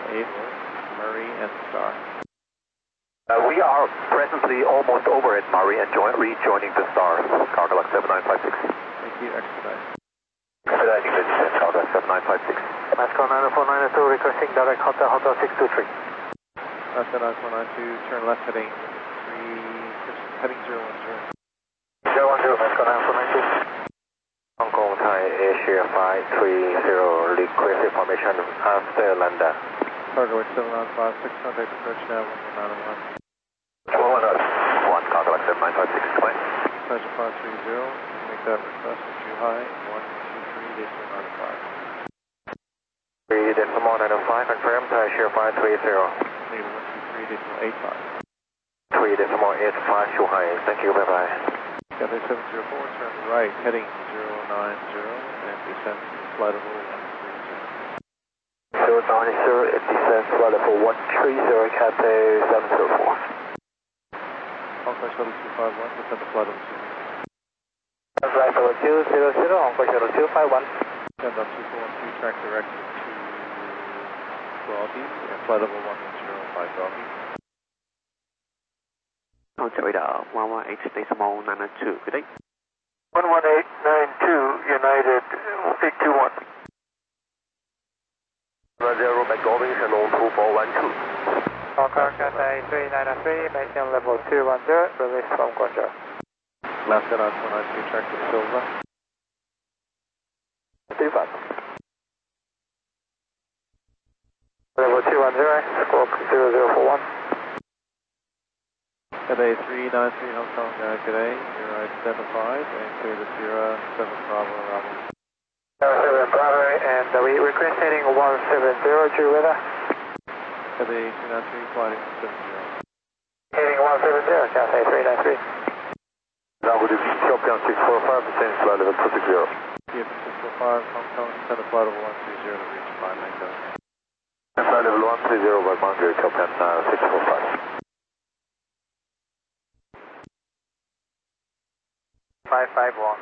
Able, Murray and Star. We are presently almost over at Murray and rejoining the Star, Cargo 7956. Thank you, expedite. Expediting the descent, Cargo 7956. Mascot 90492 requesting direct hotel 623. Mascot 9492, turn left heading 010. 010, Mascot 9492. Hong Kong Thai Asia 530, request information after Landa. Cargo 7956, contact approach now 11901. 1 Cargo 7956, claim. Pleasure 530, make that request with Zhuhai 123.95. 3 decimal 905, confirm Thai Asia 530. Negative 123.85. 3 decimal 85, Zhuhai, thank you, bye bye. Cathay 704, turn right, heading 090, and descend to flight level 130. 090, it descends flight level 130, Cathay 704. Hong Kong Shuttle 251, descend to flight level 200. Flight level 200, Hong Kong Shuttle 251. Send up 2412, track direct to Guapi, and flight level 110 by Guapi. Radar 118 decimal 902, good day. 11892, United 821. 10 back Golden, Channel 2412. Hong Kong Cathay 3903, maintain level 210, release from Guangzhou. Last gun on 492, track to Silva. 35. Level 210, squawk 0041. Cathay 393 Hong Kong, today, you're identified and clear to Sierra 7 Bravo Bravo. 7 Bravo, and we request heading 170, Drew weather. Cathay 293, flighting 70. Heading 170, Cathay 393. Now good evening, Chopin 645, descending flight level 260. TF 645 Hong Kong, descend to flight level 130 to reach 590. Flight level 130 by boundary, Chopin 645. 551.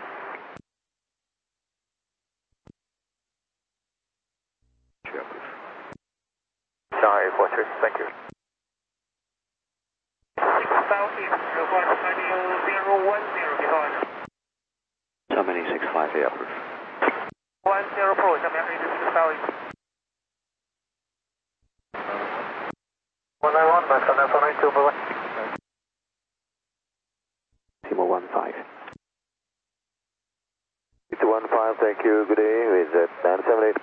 Sorry, 43, thank you. 7658 approved. 10 Pro, 191, Mascot 9492, bye-bye. Timo 15. 215, thank you, good day, with 978.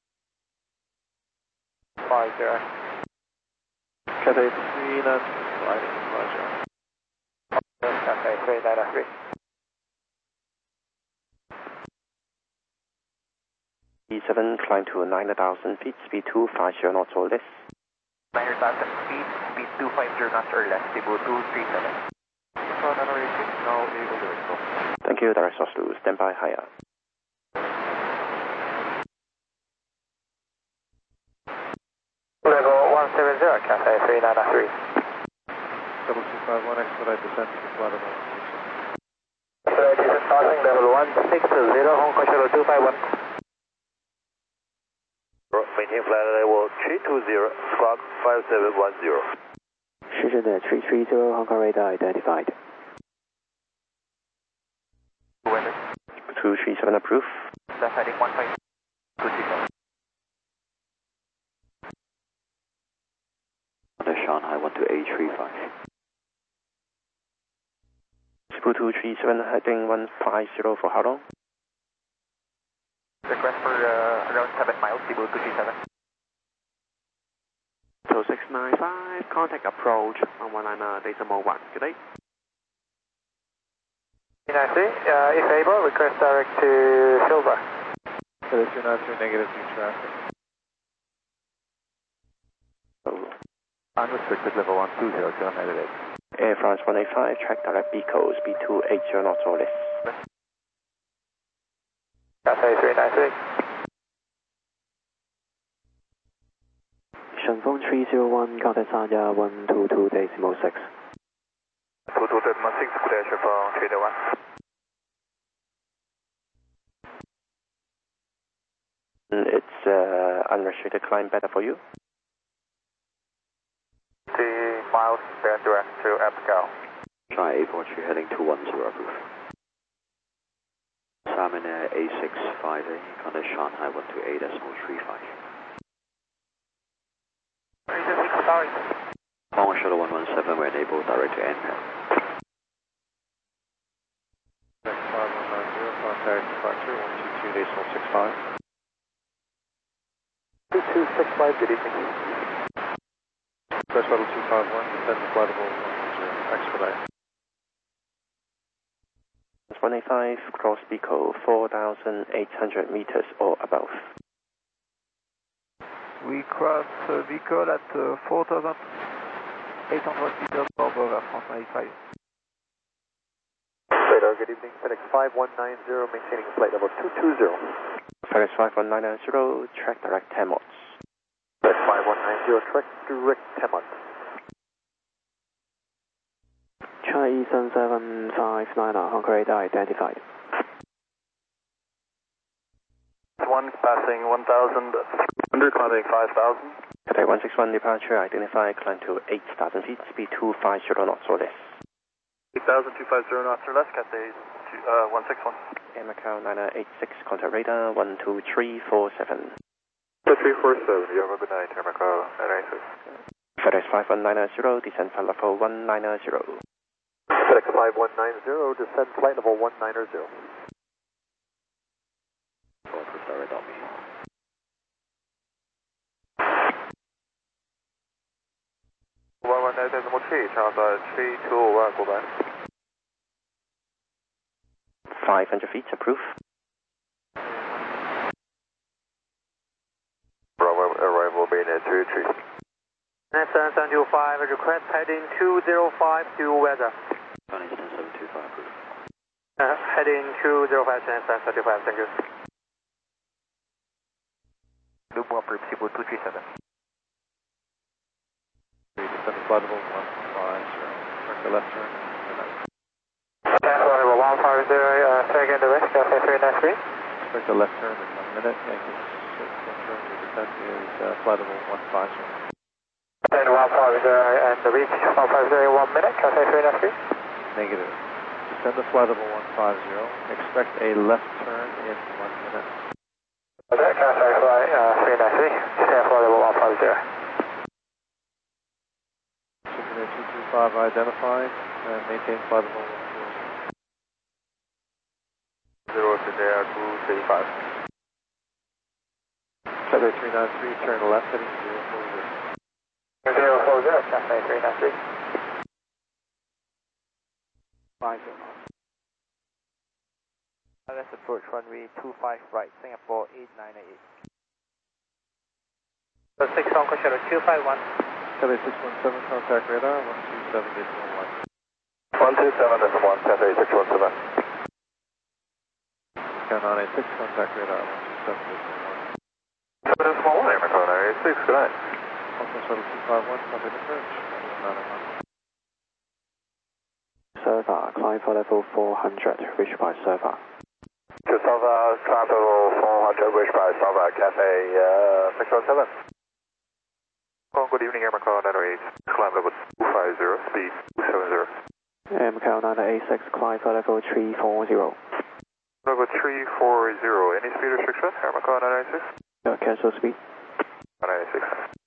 50. Cathay 393, flighting 50. Cathay 393. E7, climb to 9,000 feet, speed 250 knots or less. 9,000 feet, speed 250 knots or less, Cebu 237. Now able to go. Thank you, direct source to standby higher. Level 170, Cathay 393. Double 251, expedite descent to flight level 130. Descent passing level 160, Hong Kong Shuttle 251. Maintain flight level 320, squawk 5710. Shenzhen 330, Hong Kong radar identified. 237 approved. Left heading 15, 237. The Shanghai 12835. Cebu 237 heading 150 for how long? Request for around 7 miles, Cebu 237. 2695, contact approach 119 decimal 1. Good day. 393, if able, request direct to Silva. Cathay 293, negative 2 traffic. Unrestricted level 120, United 8. Air France 185, track direct Bico, speed 280 knots or less. Cathay 393. Shenfeng 301, contact Sanya 122 decimal 6. 22 decimal 6, good day, Chevron 301. It's unrestricted climb better for you? miles, bear direct to Abigail. China 843 heading 210, approve. Salmon Air A658, contact Shanghai 128.35. Sorry. Hong Shuttle 117, we enable direct to NPAL. Next 5190, contact departure 122.65. 2265, good evening. Press level 251, descend to flight level 10, expedite. 185, cross Pico, 4,800 meters or above. We cross vehicle at 4,800 meters over Air France 95. Radar, good evening. FedEx 5190, maintaining flight level 220. FedEx 5190, track direct 10 knots. FedEx 5190, track direct 10 knots. China E7759, Hong Kong radar identified. One passing 1,300, climbing 5,000. Cathay 161 departure, identify, climb to 8,000 feet, speed 250 knots or less. 8,250 knots or less, Cathay 161. Air Macau 9986, contact radar 12347. 2347, you have a good night, Air Macau 986. FedEx 5190, descend flight level 190. FedEx 5190, descend flight level 190. Approve direct on me. tree, Charles, tree 201, go back. 500 feet, approve. Bravo, arrival being at 33. 9725, request heading 205 to weather. Chinese 10725, approve. Heading 205, 9725, thank you. Le point précis pour tout de suite, ça va. Descend to flight level 150, check the left turn. Level 150, second the west, Cafe 393. Expect a left turn in 1 minute, Yankee 6, confirm your descent is flight level 150. And 150 and reach 150 in 1 minute, Cafe 393. Negative. Descend to flight level 150, expect a left turn in 1 minute. Okay, Cafe flight 393, descend flight level 150. 225 identified, and maintain flight level 140. 0 to there, 235. Feather 393, turn left heading 040. 040, Cafe 393. 50. Let's approach runway 25 right, Singapore 8988. So 6 Hong Kong Shuttle 251. Cathay 617, contact radar 127.1. 127.1, Cathay 617. Sky 986, contact radar 127.1. 7 small 1, Air Macau 986, good night. Hong Kong Shuttle 251, contact approach 991. Server, climb for level 400, reached by server. To Salva, climb level 400, reached by Salva, Cathay 617. Good evening, Air Macau 908, climb level 250, speed 270. Air Macau 986, climb for level 340. Level 340, any speed restriction, Air Macau 986? No, cancel speed. 986.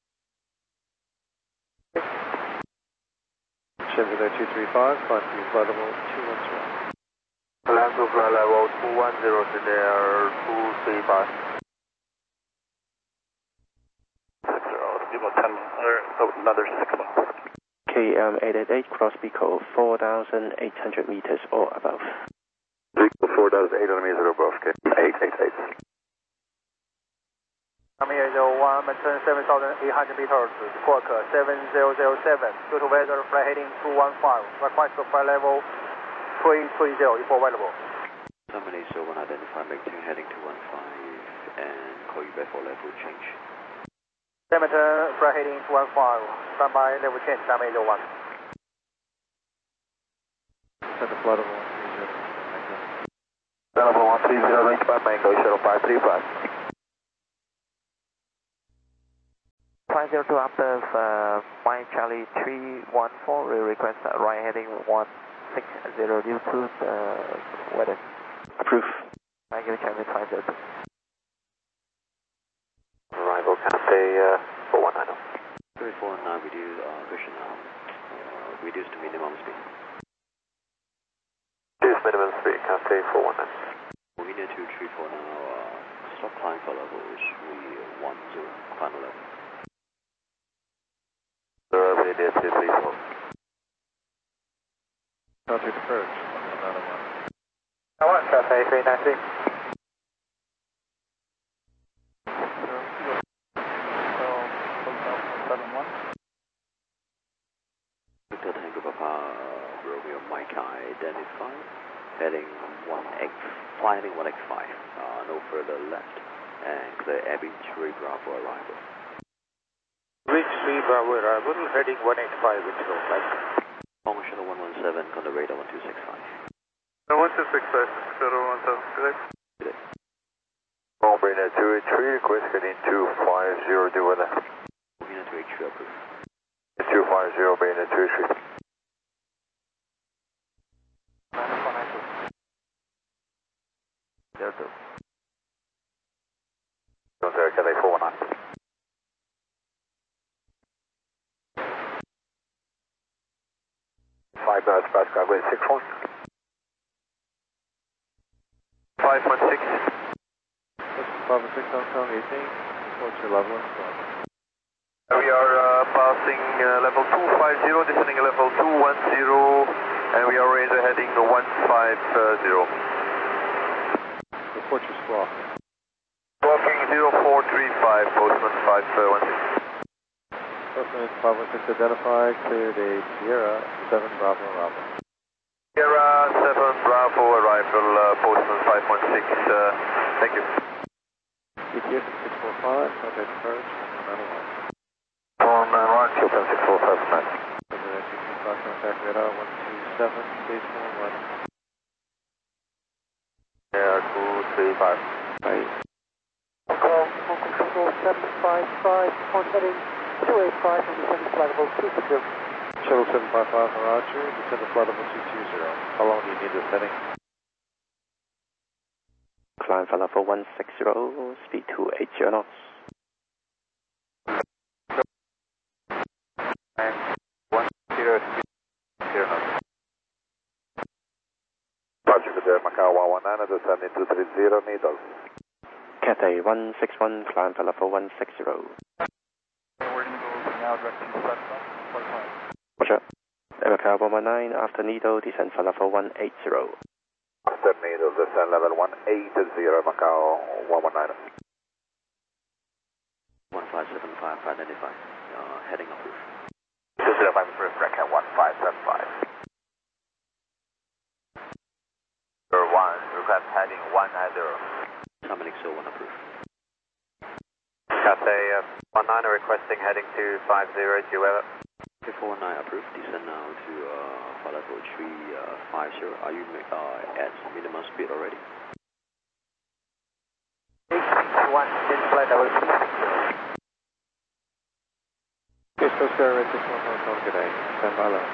Chevrolet 235, climb to flight level 210. Land to flight level 210 to there, 235. 60, people 10, another 6 months. KM 888, cross Pico, 4,800 meters or above. 4,800 meters or above, okay. 888. One, maintain 7,800 meters, squawk 7007, due to weather, flight heading 215, request to flight level 330 if available. 7801, identify, maintain heading 215 and call you back for level change. Maintain flight heading 215, standby level change, 7801. Descend to flight level 130. Level 130, reach by Mango, shuttle 535. 502 after Mike Charlie 314, we request right heading 160 due to the weather. Approve. Thank you, Charlie 502. Arrival Cathay 419. 349, reduce vision now. Reduce to minimum speed. Reduce minimum speed, Cathay 419. Moving to 34 now, stop climb for level 310, final level. India 234. Country approach, another one. I want Cathay 396. Victor Tango Papa, Romeo Mike identified, heading 1X, flying 1X5, no further left, and clear Abbey 3 Bravo arrival. Reach 3 Bravo arrival, heading 185 with slow flight. Hong Shuttle 117, on the radar 1265. 1265, 017, correct. Bombardier 283, request heading 250, do weather. Moving to H3 approved. 250, Bombardier 283. Delta. Delta, Cathay 419. 5 minutes past Skyway 61. 516. 516 Hong Kong 18, what's your level and storm? We are passing level 250, descending level 210, and we are range heading 150. Report your squawk. Walking 0435, postman 516. Postman 516 identified, cleared a Sierra 7 Bravo Bravo. Sierra 7 Bravo arrival, postman 516, thank you. ETS 645, contact approach, 901. 491, Hilton 6459. Contact radar 127, stage 1. Air 235. Right. Hong Kong Shuttle 755, on heading 285 and descending flight level 260. Shuttle 755, Roger, descend to flight level 220. How long do you need this heading? Climb for level 160, speed 280 knots. And 10 knots. Roger, good Macau 119, descending 230, needles. Cathay 161, climb for level 160. Now directing to platform, Roger. Macau 119, after Nido, descend for level 180. After needle, descend level 180, Macau 119. 1575, identified, heading approved. 205 approved, Brackham 1575. 1, request heading 190. Summon XO1 approved. Cathay 19 requesting heading 250, due weather. 419 approved, descend now to flight level 350. Are you at minimum speed already? 861, then flight level 360. Okay, so Sky Red 61 Hong Kong, good day. Stand by low.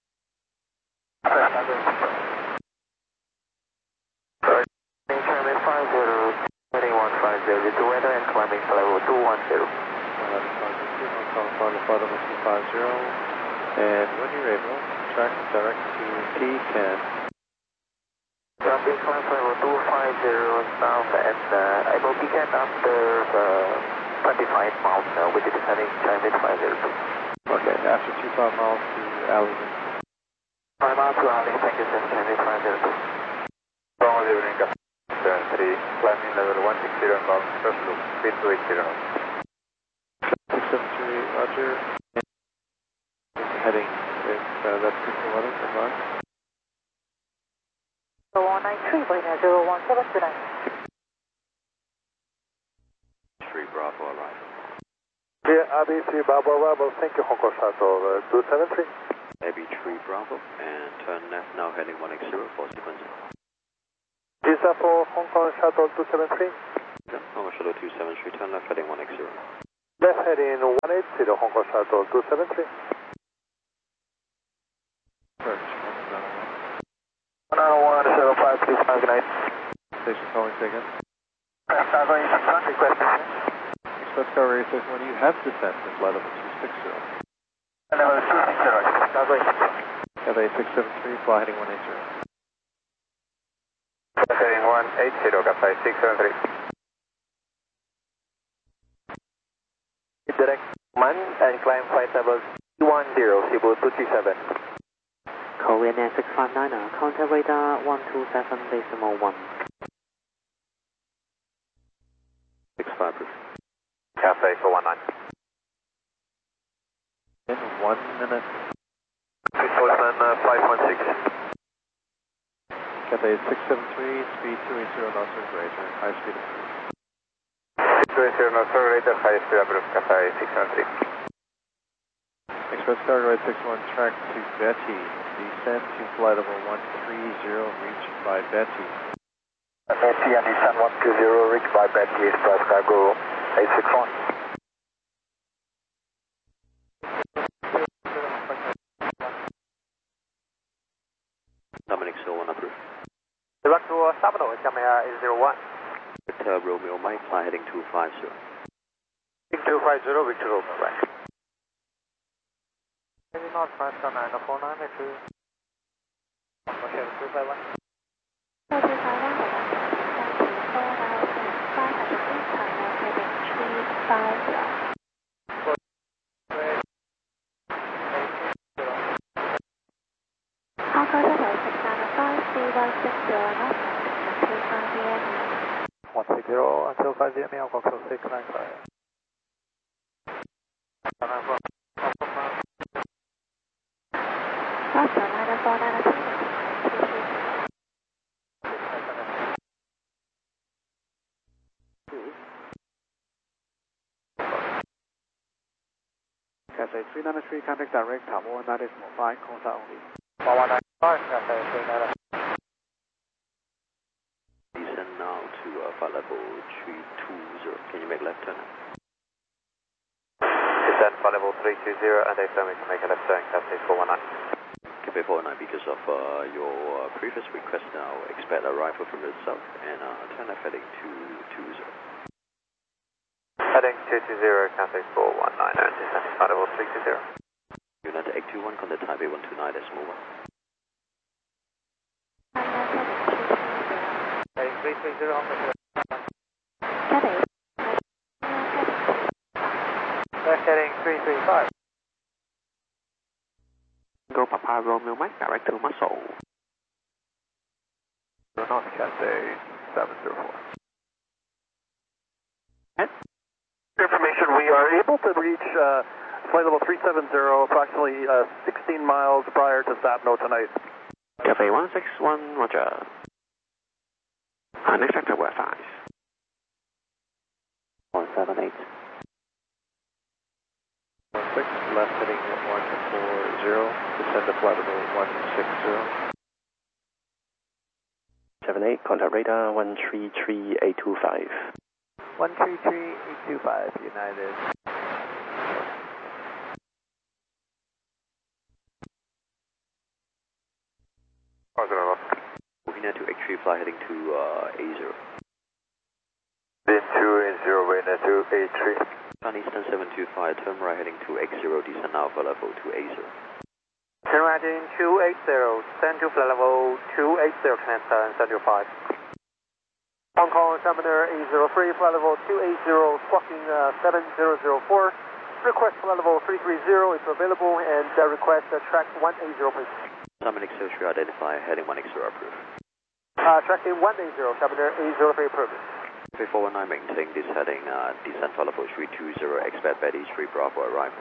Charlie 50, heading 150, due to weather and climbing to level 210. 11 Hong Kong, flight level 250. And when you're able, track direct to T10. Jumping climb level 250 south and I will begin after 25 miles now with the descending Charlie 502. Okay, after 25 miles to Alleyman. 5 miles to Alley, thank you sir, Charlie 502. Long evening, 73, climbing level 160 and bound first loop, speed 280 knots. 673, Roger. Heading, that's 611, stand by. 193, Brina 01729. 3 Bravo arrival. Dear ABC Bravo arrival, thank you, Hong Kong Shuttle 273. Abbey 3 Bravo, and turn left now heading 1X0 for sequencing. Visa for Hong Kong Shuttle 273. Hong Kong Shuttle 273, turn left heading 1X0. Left heading 180, Hong Kong Shuttle 273. Approach 191, 0525, good night. Station calling taken. Cargo Eastern, requesting. Express Cargo Station 1, you have descent in flight level 260. Level 260, Cargo Eastern. FA 673, fly heading 180. Heading 180, Cathay 673. Direct man and climb flight level 10, Cebu 237. Korean Air 659, contact radar 127.1. 65 proof. Cathay 419. In 1 minute. Postman 516. Cathay 673, speed 280, knots operator, high speed approved. 280, no accelerator, high speed approved, Cathay 673. Express Cargo Ride 61, track to Betty. Descend to flight level 130, reached by Betty. Betty and descent 120, reached by Betty, Express Cargo 861. Dominic Silvan approved. Direct to Sabado, Jamaica 801. Victor Romeo Mike, fly heading 250. 250, Victor Romeo, right. Maybe not fast on 949, maybe. Okay, 251. 160 until 5 PM, Hong Kong 695. Cathay 393, contact direct, Tower 190.5, contact only. 1195, Cathay 393. Descend now to flight level 320. Can you make left turn? Descend flight level 320 and affirm we can make a left turn, Cathay 419. Cathay 419, because of your previous request now, expect arrival from the south and turn left heading 220. Heading 220, Cathay 419 and descend flight level 320. United 821, contact Taipei 129, that's move. Heading 330, Hong Kong. Left heading 335. Go Papa Romeo Mike, direct to Muscle. North Cathay 704. Information, we are able to reach flight level 370 approximately 16 miles prior to Sapno tonight. Cathay 161, roger. Next sector Wi-Fi. 178. 16, left heading 140, descend to flight level 160. 78, contact radar 133825. 133825, United. Moving now to X3, fly heading to A0. Then 280, wind to A3. Sun Eastern 725, turn right heading to X0, descend now for level to A0. Turn right in 280, descend to flight level 280, transfer and 705. Hong Kong Examiner 803, flight level 280, squawking 7004. Request flight level 330 is available and request track 180, please. Dominic Social identify, heading 180 approved. Track 180, Examiner 803 approved. Cathay 419, maintaining this heading, descend for level 320, expect Betty 3 Bravo arrival.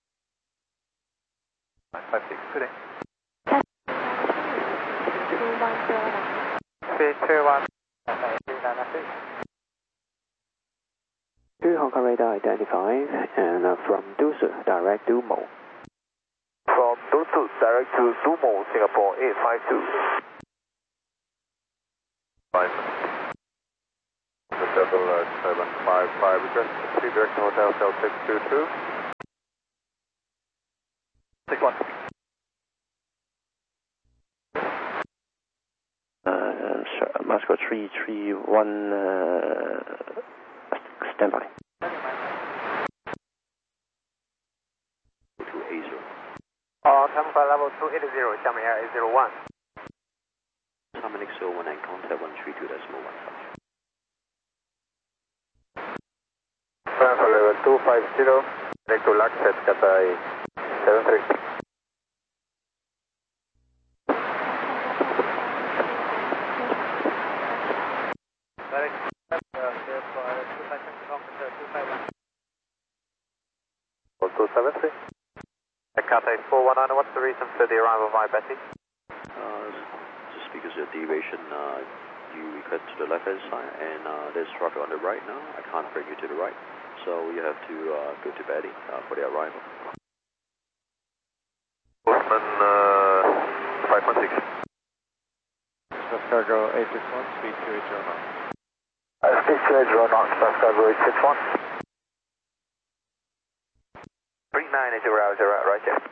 956, good day. 321. 2 Hong Kong radar identified, and from Dusu, direct to Mo. From Dusu, direct to Sumo, Singapore 852. 5. Double 755, request 3 direct to Hotel Cell 622. 61. Moscow 331, standby. 280. Camouflage level 280, Xiamen Air 801. Xiamen X01 and contact 132.15. Transfer level 250, direct to Laxet, Cathay 73. Direct, 273. Cathay 419, what's the reason for the arrival by Betty? Just because of deviation, you request to the left hand side, and there's traffic on the right now. I can't bring you to the right, so you have to go to Betty for the arrival. Postman 516. Express Cargo 861, speed 280 knots. Speed 280 knots, Express Cargo 861. 3980, right, yeah.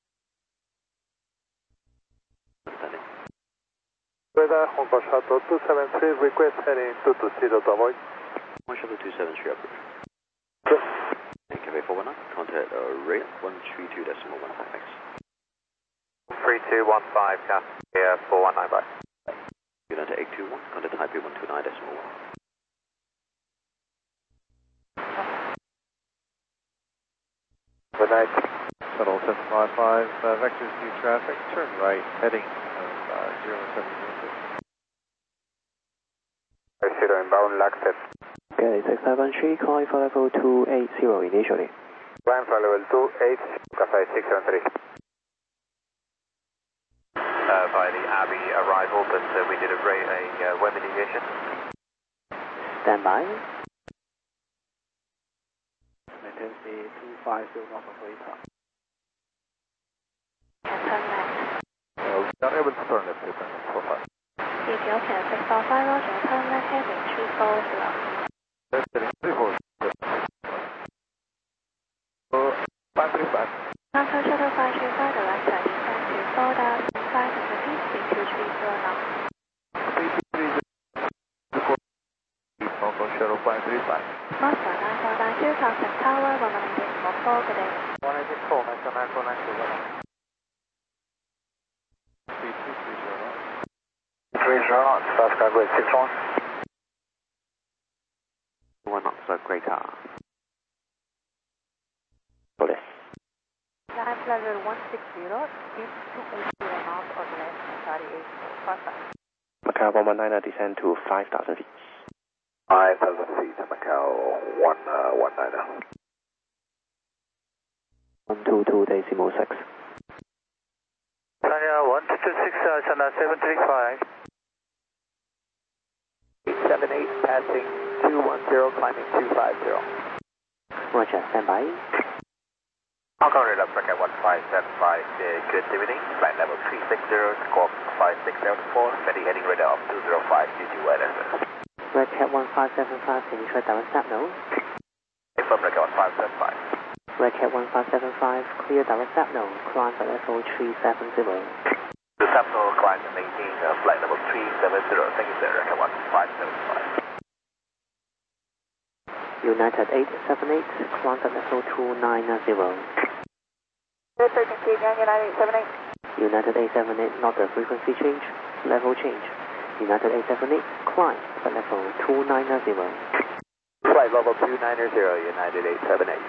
Understanding. Weather, Hong Kong Shuttle 273, request heading 220 to avoid. One Shuttle 273 approved. Yes. And Cafe 419, contact rail 132.15x. 3215, Cathay 419, bye. United 821, contact Taipei 129.1. Good night. Shuttle 755, vectors due traffic, turn right, heading 0706. Zero inbound Laxet. Okay, 673, calling for level 280 initially. Climb for level 28, Cathay 673. By the Abbey arrival, but we did a weather deviation. Standby. Maintain speed 250 knots operator. And turn left. Unable to turn left, so far. Ethiopian 645, Roger, turn left heading 340. Heading 340. 535. Moscow Shuttle 535, direct to descend to 4,500 feet, speed 230 knots. Hong Kong Shuttle 535. Moscow 9492, contact tower 118.4, good day. 184, Moscow 9492, Speed 230 knots. 30 knots, Express Cargo 861. 1 knots, greater. Police. Land level 160, speed 280 knots or less, 38.55. Macau 119, descend to 5,000 feet. 5,000 feet, Macau 119. 122.6. China 1226, China 735. 878, passing 210, climbing 250. Roger, standby. Hong Kong Radar Bracket 1575, good evening. Flight level 360, squawk 5674, steady heading radar of 205 due to weather. Red Cat 1575, can you try direct SAP now? Confirm Bracket 1575. Red Cat 1575, clear direct SAP now. Climb for level 370. The Sapno climb and maintain flight level 370. Thank you, sir. Bracket 1575. United 878, climb for level 290. Frequency again, United 878. United 878, not the frequency change, level change. United 878, climb for level 290. Flight level 290, United 878.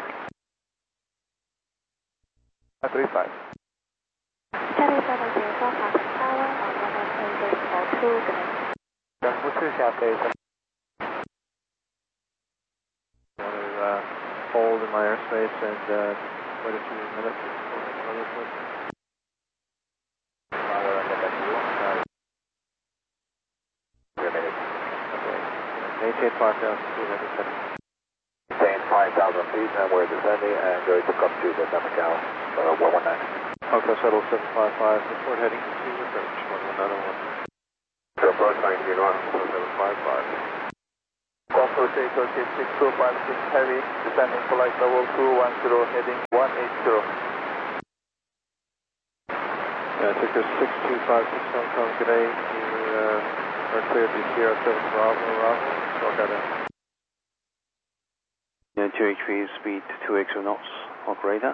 535. Cathay 704, contact tower on 118.42, good day. Jungle 2, Cathay 7. Want to hold in my airspace and wait a few minutes. Maintain 5,000 feet, Maintain 5,000 feet, and we're descending and going to come to the Macau 119. Hotel Shuttle 755, report heading to approach 11901. Approach 19 on 755. Rotate 6256 heavy, descending flight level 210, heading 180. Ticker 6256 Hong Kong, good day. You are cleared to Sierra 7 Bravo. Walk out in. 283 speed 280 knots, operator.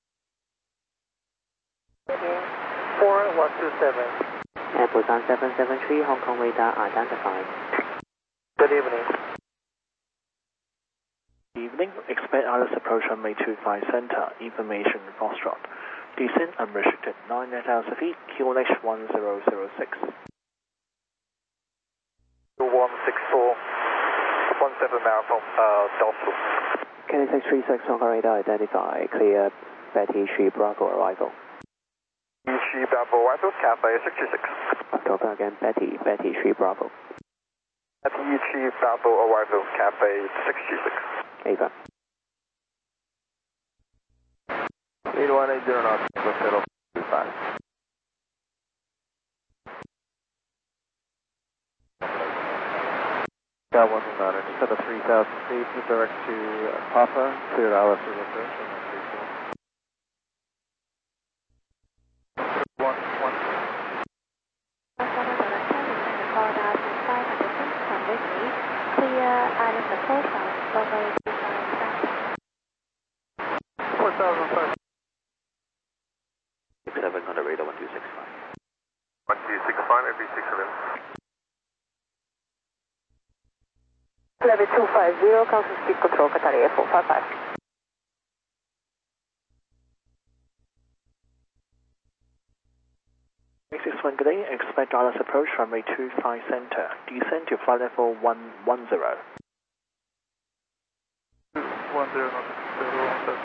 4127. And Busan 773, Hong Kong radar identified. Good evening. Evening, expect Alice approach runway 25 center, information Foxtrot. Descent unrestricted, 9,000 feet, QNH 1006. 2164, 17 now from Delta. Kenny 636, Hong Kong radar identified. Clear Betty 3 Bravo arrival. Betty Bravo arrival, Cafe 66. October again, Betty 3 Bravo. Betty 3 Bravo arrival, Cafe 66. Ava. 8180 knots, settle 25. Got one from Mount, just at a 3,000 feet, direct to Papa, cleared Alice's approach on 134. 1 corridor 500 feet from Whitney, clear Alice approach on runway 25 center. 4005. 67 on the radar 1265. 1265, every 67. Level 250, Council Speed Control, Qatar Air 455. One good day, expect Alice approach runway 25 center, descend to flight level 110. 10,